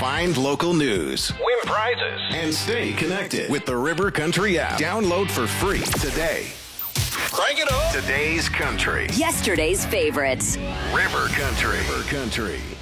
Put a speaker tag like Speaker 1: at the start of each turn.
Speaker 1: Find local news,
Speaker 2: Win prizes.
Speaker 1: and stay connected with the River Country app. Download for free today.
Speaker 2: Crank it up.
Speaker 1: Today's country.
Speaker 3: Yesterday's favorites.
Speaker 1: River Country. River Country.